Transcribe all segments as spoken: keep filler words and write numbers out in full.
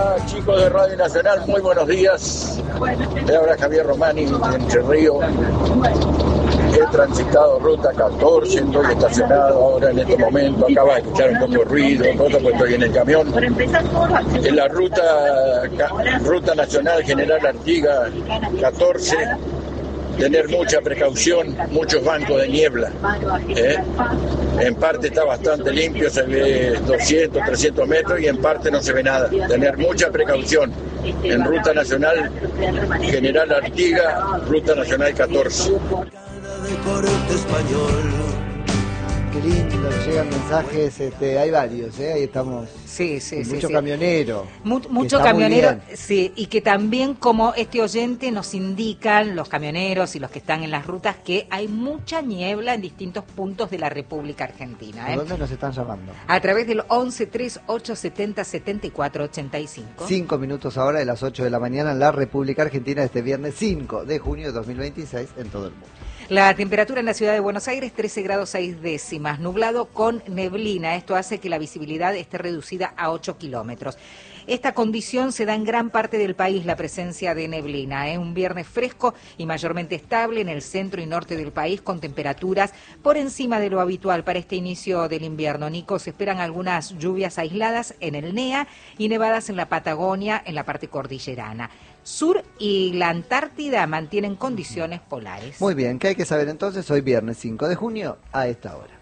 Hola chicos de Radio Nacional, muy buenos días. Me habla Javier Romani de Entre Ríos. He transitado ruta catorce, estoy estacionado ahora en este momento. Acaba de escuchar un poco de ruido, cosa, pues estoy en el camión. En la ruta, ruta nacional General Artigas catorce, tener mucha precaución, muchos bancos de niebla. ¿eh? En parte está bastante limpio, se ve doscientos, trescientos metros y en parte no se ve nada. Tener mucha precaución. En ruta nacional General Artigas, ruta nacional catorce. Qué lindo, llegan mensajes, este, hay varios, ¿eh? Ahí estamos. Sí, sí, sí. Mucho sí. camionero. Mu mucho camionero, sí, y que también como este oyente nos indican los camioneros y los que están en las rutas que hay mucha niebla en distintos puntos de la República Argentina. ¿eh? ¿Dónde nos están llamando? A través del once, tres, ocho, setenta, setenta y cuatro, ochenta y cinco. Cinco minutos ahora de las ocho de la mañana en la República Argentina este viernes cinco de junio de dos mil veintiséis en todo el mundo. La temperatura en la ciudad de Buenos Aires, trece grados seis décimas, nublado con neblina. Esto hace que la visibilidad esté reducida a ocho kilómetros. Esta condición se da en gran parte del país, la presencia de neblina. Es ¿eh? un viernes fresco y mayormente estable en el centro y norte del país, con temperaturas por encima de lo habitual para este inicio del invierno. Nico, se esperan algunas lluvias aisladas en el N E A y nevadas en la Patagonia, en la parte cordillerana. Sur y la Antártida mantienen condiciones polares. Muy bien, ¿qué hay que saber entonces? Hoy viernes cinco de junio a esta hora.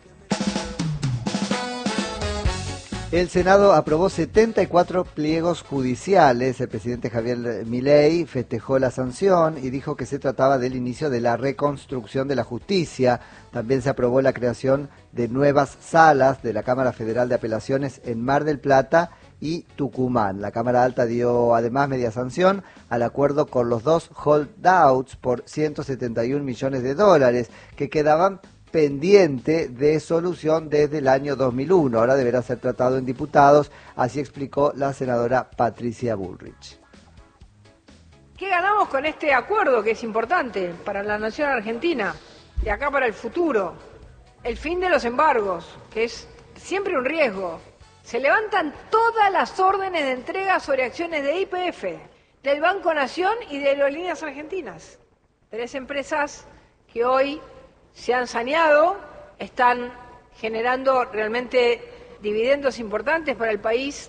El Senado aprobó setenta y cuatro pliegos judiciales. El presidente Javier Milei festejó la sanción y dijo que se trataba del inicio de la reconstrucción de la justicia. También se aprobó la creación de nuevas salas de la Cámara Federal de Apelaciones en Mar del Plata y Tucumán. La Cámara Alta dio además media sanción al acuerdo con los dos holdouts por ciento setenta y un millones de dólares que quedaban pendiente de solución desde el año dos mil uno. Ahora deberá ser tratado en diputados, así explicó la senadora Patricia Bullrich. ¿Qué ganamos con este acuerdo que es importante para la nación argentina, de acá para el futuro? El fin de los embargos, que es siempre un riesgo. Se levantan todas las órdenes de entrega sobre acciones de Y P F, del Banco Nación y de Aerolíneas Argentinas. Tres empresas que hoy se han saneado, están generando realmente dividendos importantes para el país.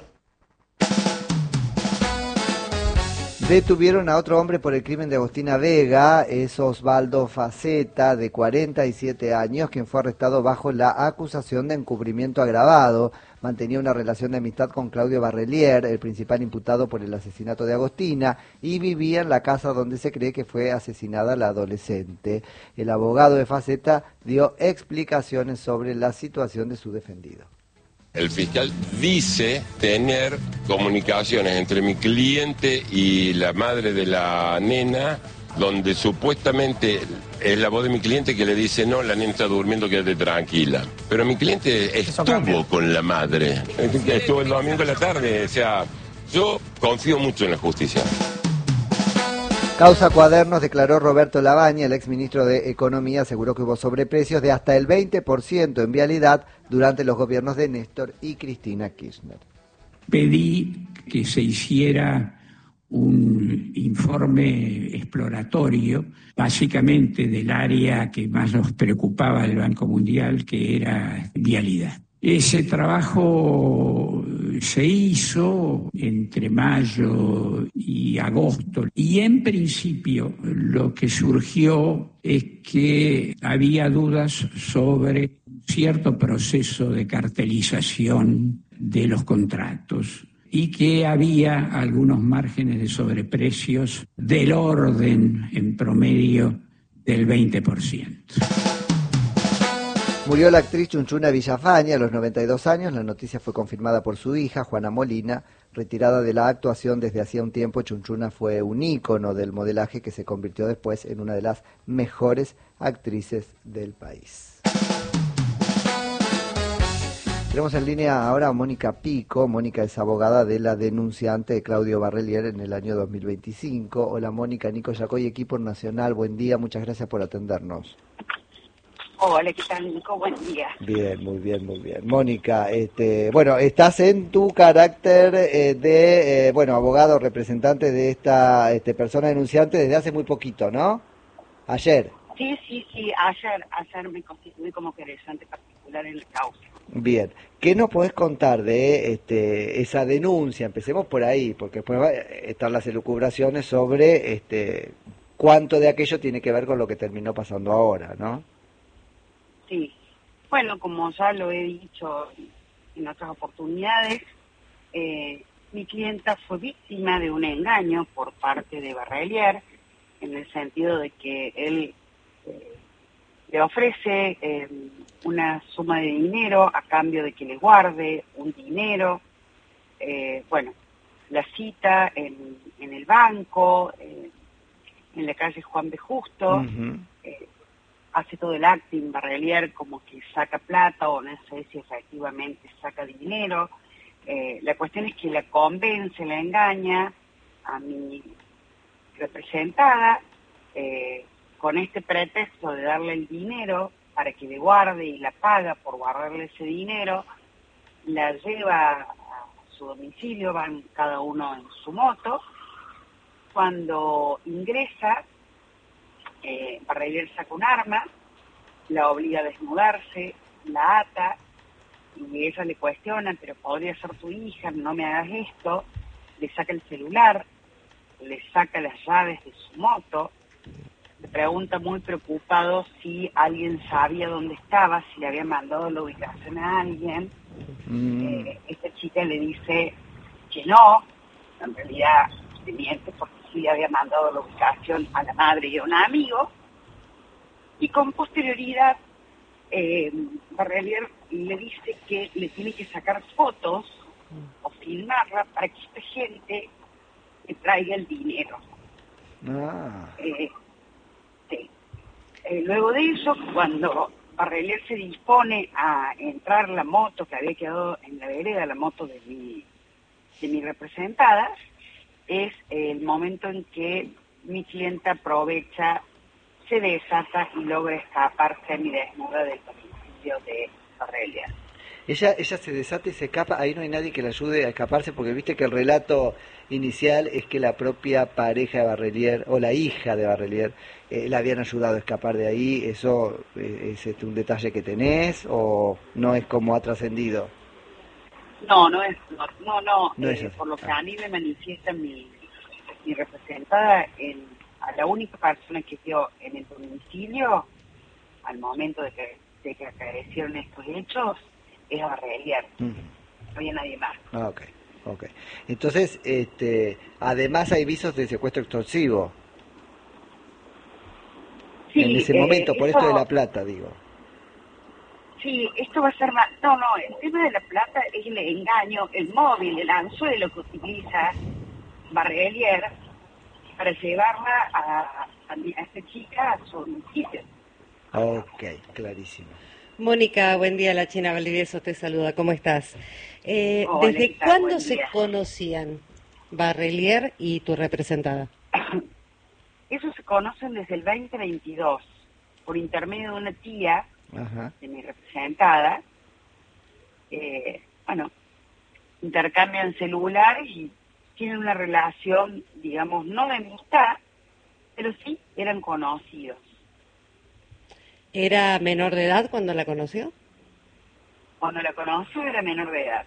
Detuvieron a otro hombre por el crimen de Agostina Vega. Es Osvaldo Faceta, de cuarenta y siete años, quien fue arrestado bajo la acusación de encubrimiento agravado. Mantenía una relación de amistad con Claudio Barrelier, el principal imputado por el asesinato de Agostina, y vivía en la casa donde se cree que fue asesinada la adolescente. El abogado de Faceta dio explicaciones sobre la situación de su defendido. El fiscal dice tener comunicaciones entre mi cliente y la madre de la nena, donde supuestamente es la voz de mi cliente que le dice, no, la nena está durmiendo, quédate tranquila. Pero mi cliente estuvo con la madre, estuvo el domingo en la tarde, o sea, yo confío mucho en la justicia. Causa Cuadernos, declaró Roberto Labaña, el exministro de Economía, aseguró que hubo sobreprecios de hasta el veinte por ciento en vialidad durante los gobiernos de Néstor y Cristina Kirchner. Pedí que se hiciera un informe exploratorio, básicamente del área que más nos preocupaba del Banco Mundial, que era vialidad. Ese trabajo se hizo entre mayo y agosto y en principio lo que surgió es que había dudas sobre cierto proceso de cartelización de los contratos y que había algunos márgenes de sobreprecios del orden en promedio del veinte por ciento. Murió la actriz Chunchuna Villafañe a los noventa y dos años. La noticia fue confirmada por su hija, Juana Molina. Retirada de la actuación desde hacía un tiempo, Chunchuna fue un ícono del modelaje que se convirtió después en una de las mejores actrices del país. Tenemos en línea ahora a Mónica Pico. Mónica es abogada de la denunciante de Claudio Barrelier en el año dos mil veinticinco. Hola Mónica, Nico Yacoy, equipo nacional, buen día, muchas gracias por atendernos. Hola, ¿qué tal, Nico? Buen día. Bien, muy bien, muy bien. Mónica, este, bueno, estás en tu carácter eh, de, eh, bueno, abogado representante de esta este, persona denunciante desde hace muy poquito, ¿no? Ayer. Sí, sí, sí, ayer, ayer me constituí como querellante particular en la causa. Bien, ¿qué nos podés contar de este, esa denuncia? Empecemos por ahí, porque después van a estar las elucubraciones sobre este, cuánto de aquello tiene que ver con lo que terminó pasando ahora, ¿no? Sí, bueno, como ya lo he dicho en otras oportunidades, eh, mi clienta fue víctima de un engaño por parte de Barrelier, en el sentido de que él eh, le ofrece eh, una suma de dinero a cambio de que le guarde un dinero, eh, bueno, la cita en, en el banco, eh, en la calle Juan B. Justo, Uh-huh. eh, hace todo el acting Barrelier como que saca plata o no sé si efectivamente saca dinero. Eh, la cuestión es que la convence, la engaña a mi representada eh, con este pretexto de darle el dinero para que le guarde y la paga por guardarle ese dinero, la lleva a su domicilio, van cada uno en su moto. Cuando ingresa, Eh, Barrelier saca un arma, la obliga a desnudarse, la ata, y ella le cuestiona, pero podría ser tu hija, no me hagas esto, le saca el celular, le saca las llaves de su moto, le pregunta muy preocupado si alguien sabía dónde estaba, si le había mandado la ubicación a alguien. Mm. Eh, esta chica le dice que no, en realidad le miente porque sí le había mandado la ubicación a la madre y a un amigo, y con posterioridad eh, Barrelier le dice que le tiene que sacar fotos o filmarla para que esta gente le traiga el dinero. Ah. Eh, sí. Eh, luego de eso, cuando Barrelier se dispone a entrar la moto que había quedado en la vereda, la moto de mi, de mi representada, es el momento en que mi clienta aprovecha, se desata y logra escapar semidesnuda del domicilio de Barrelier. Ella, ella se desata y se escapa, ahí no hay nadie que la ayude a escaparse, porque viste que el relato inicial es que la propia pareja de Barrelier, o la hija de Barrelier, eh, la habían ayudado a escapar de ahí. ¿Eso eh, es este, un detalle que tenés o no es como ha trascendido? No, no es, no, no, no, No eh, es así. por lo que Ah. a mí me manifiesta mi, mi representada, en, a la única persona que dio en el domicilio, al momento de que, de que aparecieron estos hechos, es Barrelier, Uh-huh. no había nadie más. Ah, ok, ok. Entonces, este, además hay visos de secuestro extorsivo. Sí, En ese eh, momento, por eso, esto de la plata, digo. sí, esto va a ser más, no, no, el tema de la plata es el engaño, el móvil, el anzuelo que utiliza Barrelier para llevarla a, a, mi- a esta chica a su domicilio. Ok, clarísimo. Mónica, buen día, la China Valdivieso te saluda, ¿cómo estás? Eh, Hola, ¿Desde ¿qué tal? cuándo Buen se día. conocían Barrelier y tu representada? Eso se conocen desde el veinte veintidós, por intermedio de una tía Ajá. de mi representada. Eh, bueno, intercambian celulares y tienen una relación, digamos, no de amistad, pero sí eran conocidos. ¿Era menor de edad cuando la conoció? Cuando la conoció era menor de edad.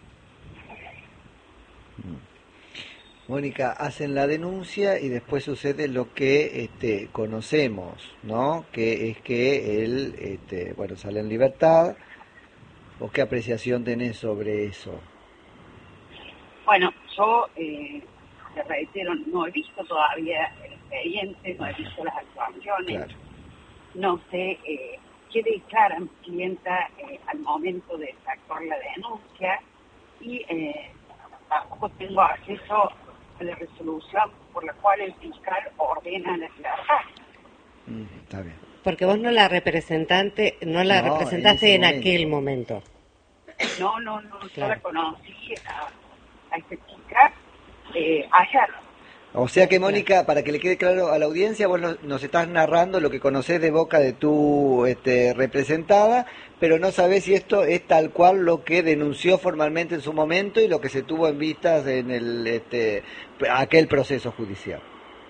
Mónica, hacen la denuncia y después sucede lo que este, conocemos, ¿no? Que es que él, este, bueno, sale en libertad. ¿O qué apreciación tenés sobre eso? Bueno, yo, eh, te reitero, no he visto todavía el expediente, no he visto las actuaciones, Claro. no sé eh, qué declara mi clienta eh, al momento de efectuar la denuncia y eh, tampoco tengo acceso a la resolución por la cual el fiscal ordena la libertad. Mm, está bien. Porque vos no la representante, no la No, representaste en en, ese aquel momento. No, no, no, yo Claro. la conocí a, a esta chica eh, ayer. O sea que, Mónica, para que le quede claro a la audiencia, vos nos estás narrando lo que conocés de boca de tu este, representada, pero no sabés si esto es tal cual lo que denunció formalmente en su momento y lo que se tuvo en vistas en el este, aquel proceso judicial.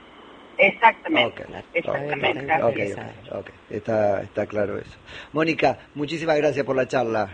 Exactamente. Okay. Exactamente. Okay. Okay. Okay. Okay. Está, está claro eso. Mónica, muchísimas gracias por la charla.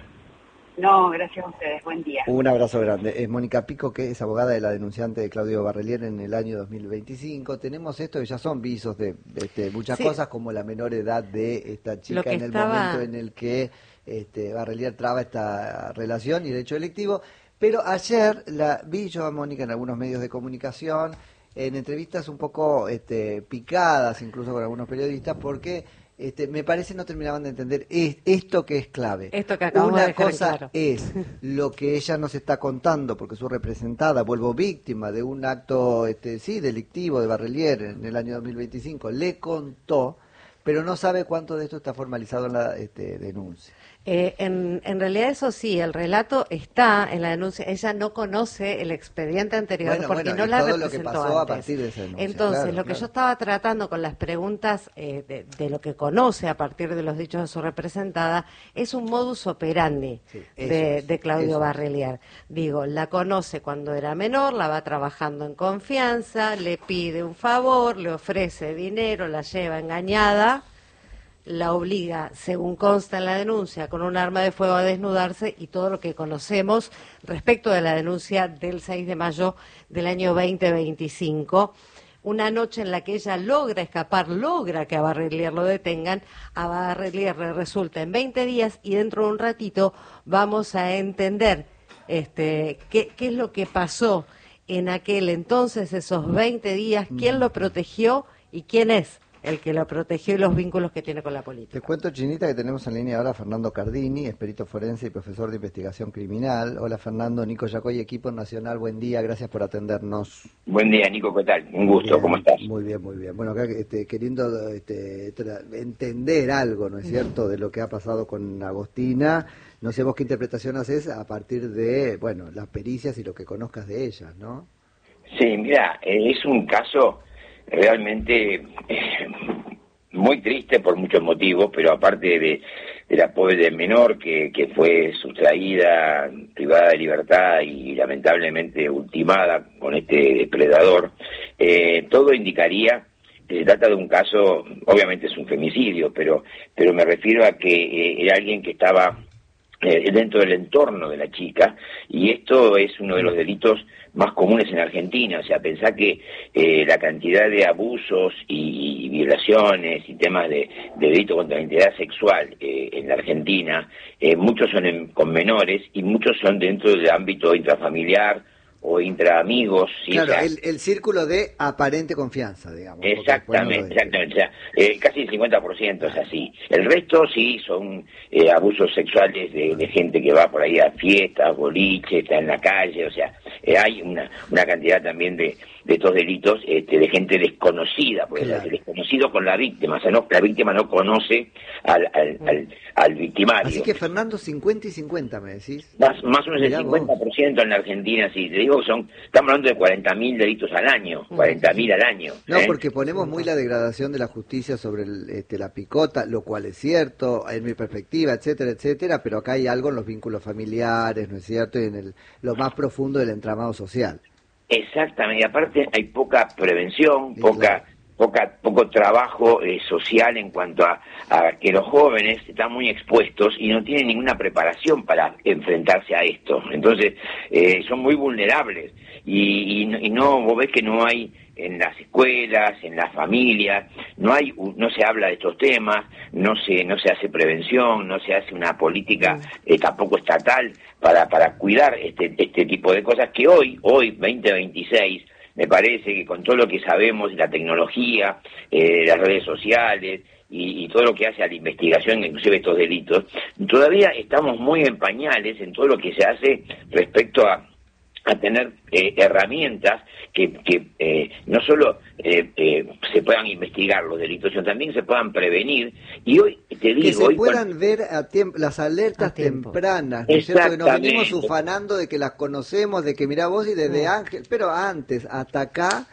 No, gracias a ustedes. Buen día. Un abrazo grande. Es Mónica Pico, que es abogada de la denunciante de Claudio Barrelier en el año dos mil veinticinco. Tenemos esto que ya son visos de, de, de muchas sí. cosas, como la menor edad de esta chica en el estaba... momento en el que este, Barrelier traba esta relación y el hecho delictivo. Pero ayer la vi yo a Mónica en algunos medios de comunicación, en entrevistas un poco este, picadas, incluso con algunos periodistas, porque... Este, me parece no terminaban de entender es, esto que es clave. Esto que acabamos Una de dejar cosa claro. es lo que ella nos está contando, porque su representada, vuelvo víctima de un acto este, sí delictivo de Barrelier en el año dos mil veinticinco, le contó, pero no sabe cuánto de esto está formalizado en la este, denuncia. Eh, en, en realidad eso sí, el relato está en la denuncia. Ella no conoce el expediente anterior bueno, porque bueno, no la todo representó lo que pasó antes. A partir de esa denuncia. Entonces, claro, lo que claro. yo estaba tratando con las preguntas eh, de, de lo que conoce a partir de los dichos de su representada es un modus operandi sí, de, es, de Claudio eso. Barrelier. Digo, la conoce cuando era menor, la va trabajando en confianza, le pide un favor, le ofrece dinero, la lleva engañada, la obliga, según consta en la denuncia, con un arma de fuego a desnudarse y todo lo que conocemos respecto de la denuncia del seis de mayo del año veinte veinticinco, una noche en la que ella logra escapar, logra que a Barrelier lo detengan, a Barrelier le resulta en veinte días y dentro de un ratito vamos a entender este, qué, qué es lo que pasó en aquel entonces, esos veinte días, quién lo protegió y quién es el que lo protegió y los vínculos que tiene con la política. Te cuento, Chinita, que tenemos en línea ahora a Fernando Cardini, es perito forense y profesor de investigación criminal. Hola, Fernando. Nico Yacoy, equipo nacional, buen día, gracias por atendernos. Buen día, Nico, ¿qué tal? Un gusto, bien, ¿cómo estás? Muy bien, muy bien. Bueno, acá este, queriendo este, entender algo, ¿no es cierto?, de lo que ha pasado con Agostina. No sé vos qué interpretación haces a partir de, bueno, las pericias y lo que conozcas de ellas, ¿no? Sí, mira, es un caso realmente eh, muy triste por muchos motivos, pero aparte de, de la pobre del menor que, que fue sustraída, privada de libertad y lamentablemente ultimada con este depredador, eh, todo indicaría que se trata de un caso, obviamente es un femicidio, pero, pero me refiero a que eh, era alguien que estaba eh, dentro del entorno de la chica, y esto es uno de los delitos más comunes en Argentina. O sea, pensá que eh, la cantidad de abusos y, y violaciones y temas de, de delito contra la integridad sexual eh, en la Argentina, eh, muchos son en, con menores y muchos son dentro del ámbito intrafamiliar o intra amigos. ¿sí? Claro, O sea, el, el círculo de aparente confianza, digamos. Exactamente, exactamente. O sea, eh, casi el cincuenta por ciento es así. El resto sí son eh, abusos sexuales de, de gente que va por ahí a fiestas, boliches, está en la calle. O sea, eh, hay una, una cantidad también de, de estos delitos este, de gente desconocida, porque Claro. el desconocido con la víctima. O sea, no, la víctima no conoce al, al, al, al victimario. Así que, Fernando, cincuenta y cincuenta, me decís. Más, más o menos Mirá el cincuenta por ciento en la Argentina, sí. Te digo que son, estamos hablando de cuarenta mil delitos al año, cuarenta mil al año. No, ¿eh? porque ponemos muy la degradación de la justicia sobre el, este, la picota, lo cual es cierto, en mi perspectiva, etcétera, etcétera, pero acá hay algo en los vínculos familiares, ¿no es cierto?, y en el, lo más profundo del entramado social. Exactamente, y aparte hay poca prevención, Sí, poca... claro. Poca, poco trabajo eh, social en cuanto a, a que los jóvenes están muy expuestos y no tienen ninguna preparación para enfrentarse a esto. Entonces, eh, son muy vulnerables y, y, no- y no, vos ves que no hay en las escuelas, en las familias, no hay, no se habla de estos temas, no se, no se hace prevención, no se hace una política eh, tampoco estatal para, para cuidar este, este tipo de cosas que hoy, hoy, veinte veintiséis, me parece que con todo lo que sabemos de la tecnología, eh, las redes sociales y, y todo lo que hace a la investigación, inclusive estos delitos, todavía estamos muy en pañales en todo lo que se hace respecto a, a tener eh, herramientas que, que eh, no solo eh, eh, se puedan investigar los delitos, sino también se puedan prevenir. Y hoy, te digo... Que se hoy puedan cuando- ver a tiempo, las alertas A tiempo. tempranas, ¿no es cierto? Que nos venimos Exactamente. ufanando de que las conocemos, de que mirá vos y desde Ángel, pero antes, hasta acá,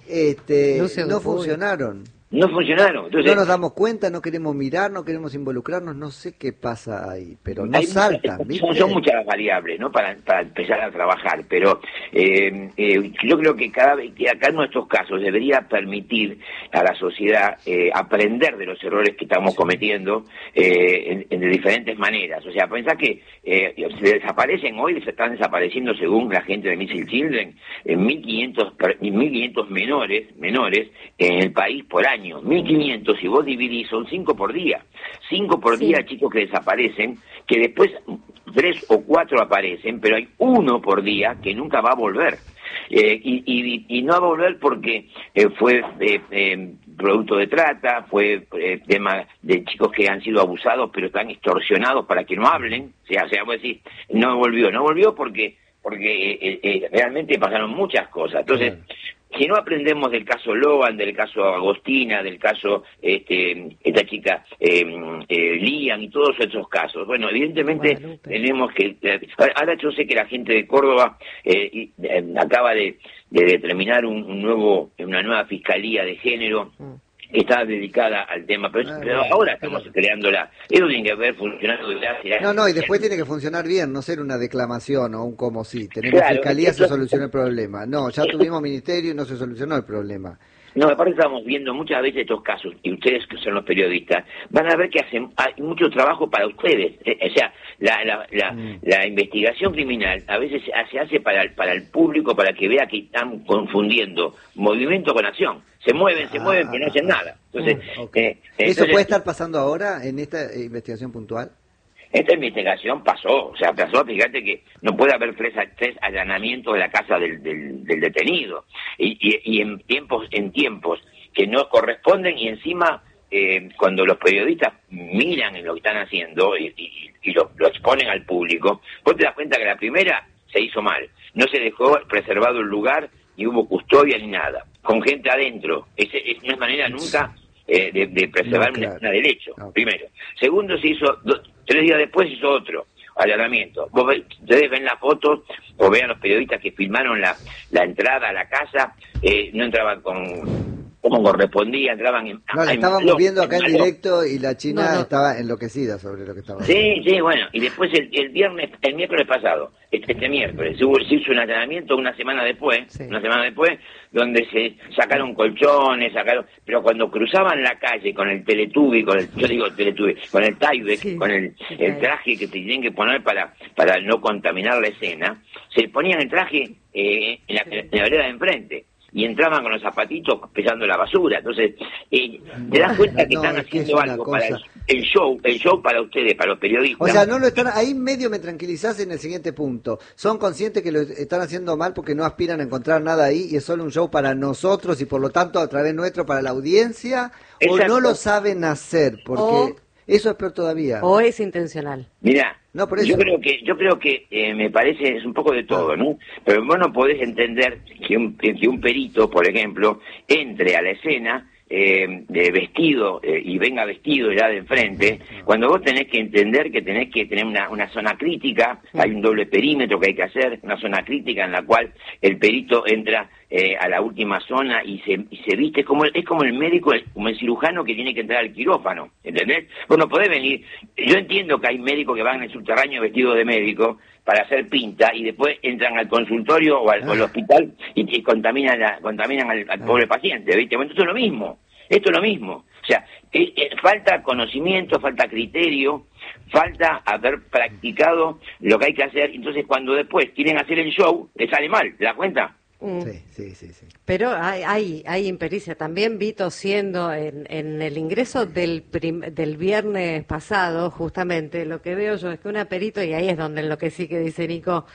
este, no funcionaron. No funcionaron. Entonces, no nos damos cuenta, no queremos mirar, no queremos involucrarnos, no sé qué pasa ahí, pero no saltan. Muchas, son, son muchas variables, ¿no? Para, para empezar a trabajar, pero eh, eh, yo creo que cada vez que acá en nuestros casos debería permitir a la sociedad eh, aprender de los errores que estamos cometiendo eh, en, en de diferentes maneras. O sea, pensá que eh, se desaparecen hoy, se están desapareciendo según la gente de Missing Children, en mil quinientos menores, menores en el país por año. mil quinientos, si vos dividís, son cinco por día. cinco por sí. día, chicos, que desaparecen, que después tres o cuatro aparecen, pero hay uno por día que nunca va a volver. Eh, y, y, y no va a volver porque eh, fue eh, eh, producto de trata, fue eh, tema de chicos que han sido abusados, pero están extorsionados para que no hablen. O sea, o sea, vos decís, no volvió, no volvió porque, porque eh, eh, realmente pasaron muchas cosas. Entonces, si no aprendemos del caso Logan, del caso Agostina, del caso este, esta chica eh, eh, Lian y todos esos casos, bueno, evidentemente bueno, tenemos que... Ahora yo sé que la gente de Córdoba eh, eh, acaba de, de determinar un, un nuevo, una nueva fiscalía de género, mm. está dedicada al tema, pero, ah, pero bueno, ahora estamos pero... creándola. Eso tiene que haber funcionado desde hace No, no, y después tiene que funcionar bien, no ser una declamación o un como si. Tenemos claro, fiscalía, eso... se solucionó el problema. No, ya tuvimos ministerio y no se solucionó el problema. No, aparte estamos viendo muchas veces estos casos, y ustedes que son los periodistas, van a ver que hacen hay mucho trabajo para ustedes. O sea, la la, la, mm. la investigación criminal a veces se hace para el, para el público, para que vea que están confundiendo movimiento con acción. Se mueven, se ah, mueven, pero no hacen nada. Entonces, mm, okay. eh, entonces, ¿eso puede estar pasando ahora en esta eh, investigación puntual? Esta investigación pasó, o sea, pasó, fíjate que no puede haber tres, tres allanamientos de la casa del, del, del detenido, y, y, y en tiempos en tiempos que no corresponden, y encima eh, cuando los periodistas miran en lo que están haciendo y, y, y lo, lo exponen al público, vos te das cuenta que la primera se hizo mal, no se dejó preservado el lugar, ni hubo custodia ni nada, con gente adentro, es, es, no es manera nunca eh, de, de preservar no, claro. una, una derecho, okay. Primero. Segundo, se hizo... Do, Tres días después hizo otro allanamiento. Vos ve, ustedes ven las fotos o vean los periodistas que filmaron la, la entrada a la casa, eh, no entraban con como correspondía, entraban en... No, la estábamos en viendo acá en, en directo y la China no, no. estaba enloquecida sobre lo que estaba haciendo. Sí, sí, bueno, y después el, el viernes, el miércoles pasado, este, este miércoles, se, hubo, se hizo un allanamiento una semana después, sí. una semana después, donde se sacaron colchones, sacaron... Pero cuando cruzaban la calle con el Teletubby, con el, yo digo Teletubby, con el Tyvek, sí. con el, el traje que se tienen que poner para, para no contaminar la escena, se ponían el traje eh, en, la, en la vereda de enfrente. Y entraban con los zapatitos pesando la basura. Entonces, eh, te das cuenta que no, están haciendo que algo cosa... para el, el show, el show para ustedes, para los periodistas. O sea, no lo están, ahí medio me tranquilizás en el siguiente punto. Son conscientes que lo están haciendo mal porque no aspiran a encontrar nada ahí y es solo un show para nosotros y por lo tanto a través nuestro para la audiencia. Exacto. O no lo saben hacer porque o... eso es peor todavía. O es intencional. Mirá. No, por eso. Yo creo que, yo creo que eh, me parece, es un poco de todo, ¿no? Pero vos no podés entender que un, que un perito, por ejemplo, entre a la escena eh, de vestido eh, y venga vestido ya de enfrente, cuando vos tenés que entender que tenés que tener una, una zona crítica, hay un doble perímetro que hay que hacer, una zona crítica en la cual el perito entra eh, a la última zona y se, y se viste, es como, es como el médico, como el cirujano que tiene que entrar al quirófano, ¿entendés? Vos no podés venir, yo entiendo que hay médicos que van en el subterráneo vestidos de médico para hacer pinta y después entran al consultorio o al, o al hospital y, y contaminan, la, contaminan al, al pobre paciente, ¿viste? Bueno, esto es lo mismo, esto es lo mismo. O sea, eh, eh, falta conocimiento, falta criterio, falta haber practicado lo que hay que hacer, entonces cuando después quieren hacer el show, les sale mal, ¿te das cuenta? Sí, sí, sí, sí. Pero hay, hay, hay impericia. También vi tosiendo en, en el ingreso del, prim, del viernes pasado, justamente, lo que veo yo es que una perito, y ahí es donde enloquecí, que dice Nico,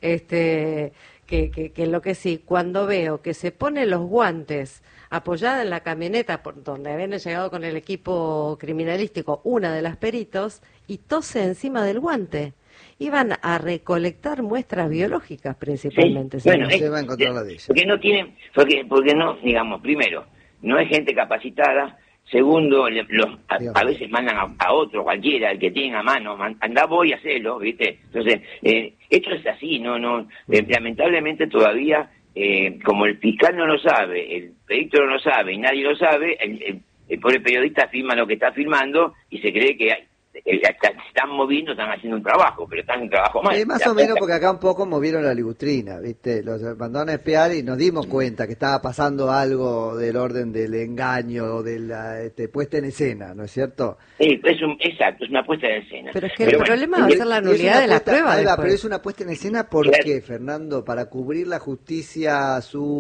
este, que, que, que enloquecí, cuando veo que se pone los guantes apoyada en la camioneta por donde habían llegado con el equipo criminalístico una de las peritos, y tose encima del guante. Iban a recolectar muestras biológicas principalmente. Sí, bueno, se va a encontrar la de ellas. Porque no tienen, porque, porque no, digamos, primero, no es gente capacitada. Segundo, los, a, a veces mandan a, a otro, cualquiera, el que tienen a mano, man, andá voy a hacerlo, ¿viste? Entonces, eh, esto es así, no, no, eh, lamentablemente todavía eh, como el fiscal no lo sabe, el perito no lo sabe y nadie lo sabe, el, el, el pobre periodista firma lo que está firmando y se cree que hay, se están moviendo, están haciendo un trabajo, pero están en un trabajo mal. Sí, más o menos, porque acá un poco movieron la ligustrina, ¿viste? Los mandaron a espiar y nos dimos cuenta que estaba pasando algo del orden del engaño, de la este, puesta en escena, ¿no es cierto? Sí, es un, exacto, es una puesta en escena. Pero es que pero el bueno, problema va a ser la nulidad de la puesta, prueba. Eva, después. pero es una puesta en escena, ¿por claro. qué, Fernando? Para cubrir la justicia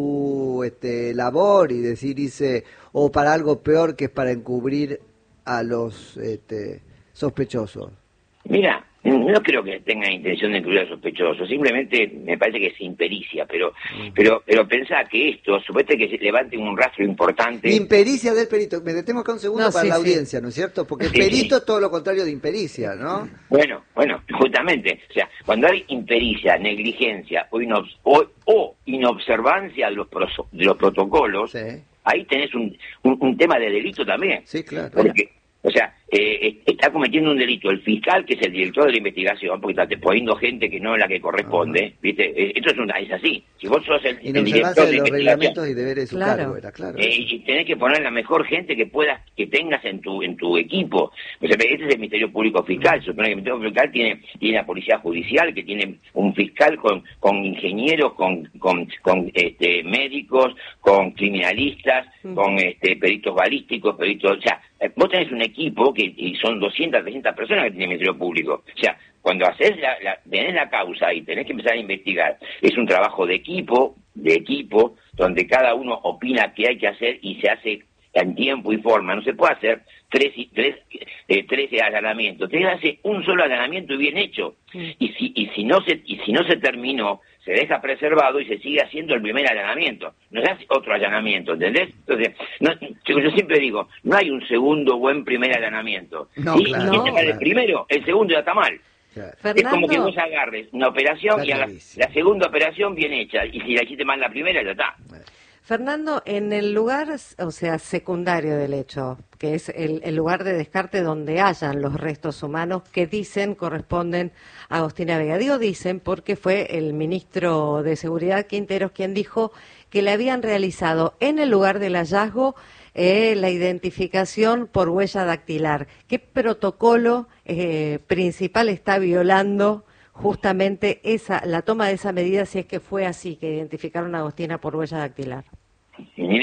su este, labor y decir, dice, o para algo peor que es para encubrir a los este, sospechosos. Mira, no creo que tenga intención de incluir a sospechosos, simplemente me parece que es impericia, pero mm. pero pero pensá que esto, supuestamente que se levante un rastro importante. Impericia del perito, me detengo acá un segundo no, para sí, la audiencia, sí. ¿no es cierto? Porque el sí, perito sí. es todo lo contrario de impericia, ¿no? Bueno, bueno, justamente, o sea, cuando hay impericia, negligencia o, inobs o, o inobservancia de los, pro de los protocolos, sí. ahí tenés un, un, un tema de delito también. Sí, claro. Porque, o sea, eh, está cometiendo un delito el fiscal, que es el director de la investigación, porque está poniendo gente que no es la que corresponde, uh-huh. ¿viste? Eh, esto es, una, es así. Si vos sos el, el director de, de los reglamentos y deberes de su claro. cargo, era claro. Eh, y tenés que poner la mejor gente que puedas, que tengas en tu en tu equipo. O sea, este es el Ministerio Público Fiscal. Se supone que el Ministerio Público Fiscal tiene, tiene la Policía Judicial, que tiene un fiscal con, con ingenieros, con, con, con este, médicos, con criminalistas, uh-huh. con este, peritos balísticos, peritos... O sea, vos tenés un equipo que y son doscientas, trescientas personas que tiene el Ministerio Público. O sea, cuando haces la, la, tenés la causa y tenés que empezar a investigar, es un trabajo de equipo, de equipo, donde cada uno opina qué hay que hacer y se hace en tiempo y forma. No se puede hacer tres, tres, eh, trece allanamientos. Tenés que hacer un solo allanamiento y bien hecho. Sí. Y si, y si no se, y si no se terminó, se deja preservado y se sigue haciendo el primer allanamiento. No se hace otro allanamiento, ¿entendés? Entonces, no, yo, yo siempre digo, no hay un segundo buen primer allanamiento. No, ¿sí? claro, Si no, te claro. el primero, el segundo ya está mal. Claro. Es como que vos agarres una operación está y hagas la segunda operación bien hecha, y si la hiciste mal la primera, ya está. Fernando, en el lugar, o sea, secundario del hecho, que es el, el lugar de descarte donde hayan los restos humanos que dicen corresponden a Agostina Vega. Digo dicen porque fue el ministro de Seguridad, Quinteros, quien dijo que le habían realizado en el lugar del hallazgo eh, la identificación por huella dactilar. ¿Qué protocolo eh, principal está violando justamente esa la toma de esa medida, si es que fue así, que identificaron a Agostina por huella dactilar? Mira,